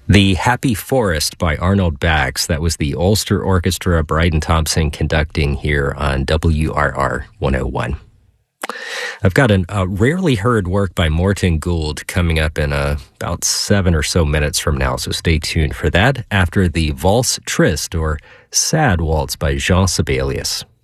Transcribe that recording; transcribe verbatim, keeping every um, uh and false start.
The Happy Forest by Arnold Bax. That was the Ulster Orchestra, Bryden Thompson conducting here on W R R one oh one. I've got a uh, rarely heard work by Morton Gould coming up in uh, about seven or so minutes from now, so stay tuned for that after the Valse Triste, or Sad Waltz by Jean Sibelius.